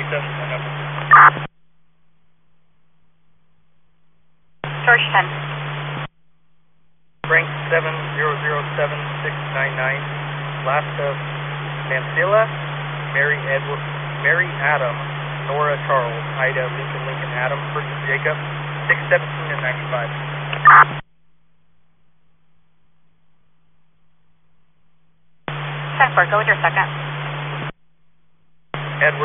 George 10. Frank 7007699, last of Mansilla, Mary Adam, Nora Charles, Ida Lincoln Adam, first of Jacob, 617 and 95. 10-4, go with your second.